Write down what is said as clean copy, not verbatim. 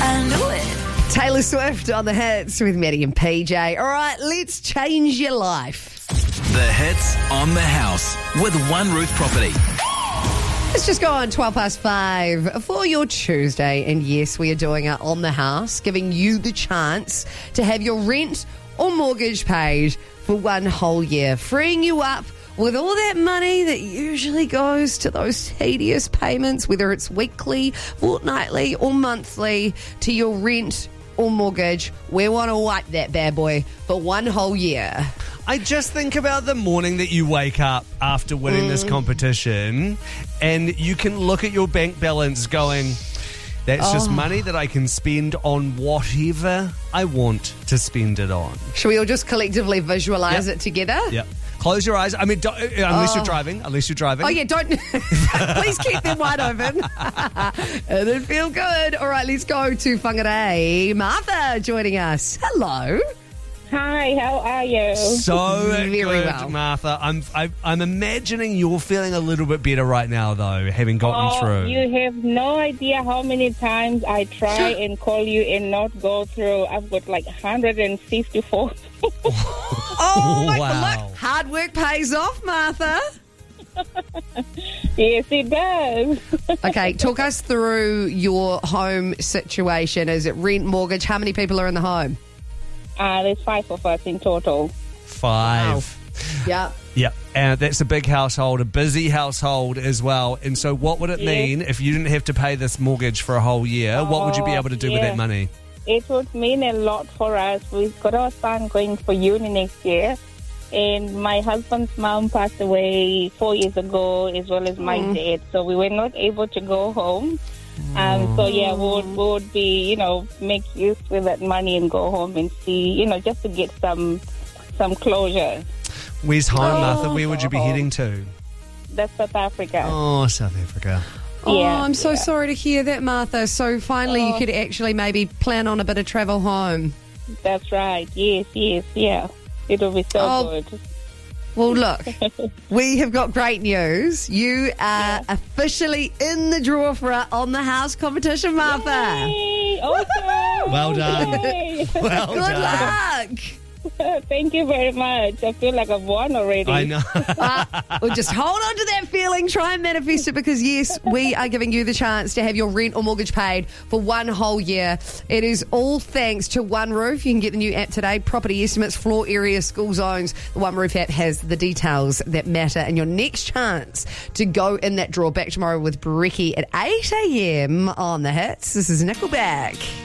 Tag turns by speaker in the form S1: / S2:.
S1: I know it.
S2: Taylor Swift on the hits with Maddie and PJ. All right, let's change your life.
S3: The hits on the house with One Roof Property.
S2: It's just gone 5:12 for your Tuesday. And yes, we are doing it on the house, giving you the chance to have your rent or mortgage paid for one whole year, freeing you up with all that money that usually goes to those tedious payments, whether it's weekly, fortnightly or monthly, to your rent or mortgage. We want to wipe that bad boy for one whole year.
S4: I just think about the morning that you wake up after winning this competition and you can look at your bank balance going, that's just money that I can spend on whatever I want to spend it on.
S2: Should we all just collectively visualise it together?
S4: Yep. Close your eyes. I mean, unless you're driving.
S2: Oh, yeah, don't. Please keep them wide open. It'll feel good. All right, let's go to Whangarei. Martha joining us. Hello.
S5: Hi, how are you?
S4: So
S2: Very
S4: good,
S2: well.
S4: Martha. I'm imagining you're feeling a little bit better right now, though, having gotten through.
S5: You have no idea how many times I try and call you and not go through. I've got like 154.
S2: Oh, my
S4: Wow.
S2: Look, hard work pays off, Martha.
S5: Yes, it does.
S2: Okay, talk us through your home situation. Is it rent, mortgage? How many people are in the home?
S5: There's 5 of us in total.
S4: 5.
S2: Yep.
S4: Yep, and that's a big household, a busy household as well. And so what would it mean if you didn't have to pay this mortgage for a whole year? What would you be able to do with that money?
S5: It would mean a lot for us. We've got our son going for uni next year. And my husband's mom passed away 4 years ago, as well as my dad. So we were not able to go home. So, yeah, we would be, make use with that money and go home and see, just to get some closure.
S4: Where's home, Martha? Where would you be heading to?
S5: That's South Africa.
S4: Oh, South Africa.
S5: Yeah,
S2: I'm so sorry to hear that, Martha. So finally you could actually maybe plan on a bit of travel home.
S5: That's right. Yes, yeah. It'll be so good.
S2: Well, look, we have got great news. You are officially in the draw for our On the House competition, Martha.
S5: Yay! Awesome.
S4: Well done.
S5: Yay.
S4: Well
S2: Good
S4: done.
S2: luck.
S5: Thank you very much. I feel like I've won already.
S4: I know.
S2: Well, just hold on to that feeling. Try and manifest it because, yes, we are giving you the chance to have your rent or mortgage paid for one whole year. It is all thanks to One Roof. You can get the new app today. Property estimates, floor area, school zones. The One Roof app has the details that matter. And your next chance to go in that draw back tomorrow with Brecky at 8 a.m. on the hits. This is Nickelback.